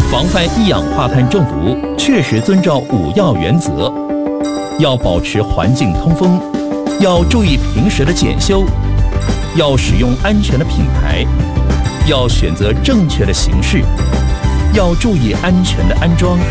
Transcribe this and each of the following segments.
防范一氧化碳中毒，确实遵照5要原则，要保持环境通风，要注意平时的检修，要使用安全的品牌，要选择正确的形式，要注意安全的安装。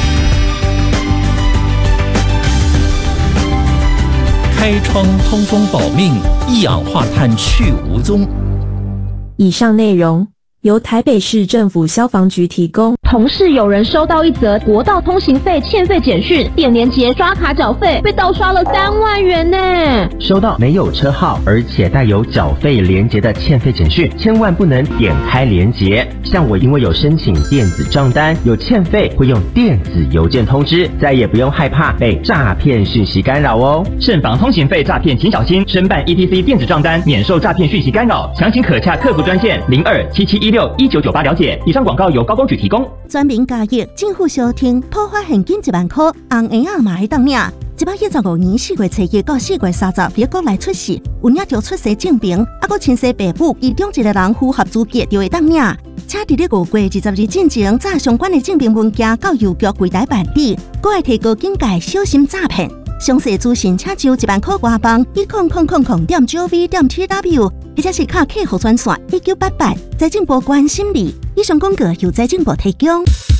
开窗通风保命，一氧化碳去无踪。 以上内容由台北市政府消防局提供。 同事有人收到一则国道通行费欠费简讯，点连结刷卡缴费，被盗刷了3万元呢。 收到没有车号而且带有缴费连结的欠费简讯，千万不能点开连结。像我因为有申请电子账单，有欠费会用电子邮件通知，再也不用害怕被诈骗讯息干扰哦。 慎防通行费诈骗，请小心。申办 ETC 电子账单，免受诈骗讯息干扰。详情可洽客服专线0277161998了解。以上广告由高工局提供。 全民加益，政府小厅普发现金1万块，红婴仔嘛会当领。115年4月7日到4月30日，国内出世，有领着出生证明，还亲生爸母其中一个人符合资格就会当领。请伫咧5月20日进前，载相关的证明文件到邮局柜台办理，还会提高警戒，小心诈骗。详细资讯请就1万块外棒10000.gov.tw， 或者是卡客户专线1988，财政部关心你。以上广告由财政部提供。